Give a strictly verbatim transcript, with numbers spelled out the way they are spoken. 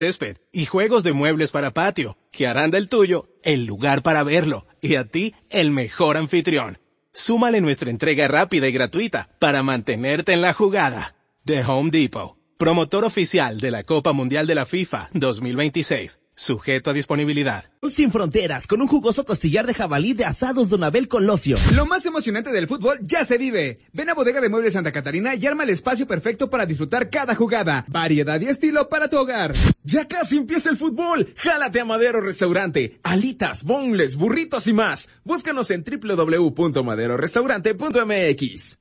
césped y juegos de muebles para patio, que harán del tuyo el lugar para verlo y a ti el mejor anfitrión. Súmale nuestra entrega rápida y gratuita para mantenerte en la jugada. The Home Depot, promotor oficial de la Copa Mundial de la FIFA dos mil veintiséis. Sujeto a disponibilidad. Sin fronteras, con un jugoso costillar de jabalí de Asados Don Abel Colosio. Lo más emocionante del fútbol ya se vive. Ven a Bodega de Muebles Santa Catarina y arma el espacio perfecto para disfrutar cada jugada. Variedad y estilo para tu hogar. Ya casi empieza el fútbol. Jálate a Madero Restaurante. Alitas, boneless, burritos y más. Búscanos en doble u doble u doble u punto madero restaurante punto m x.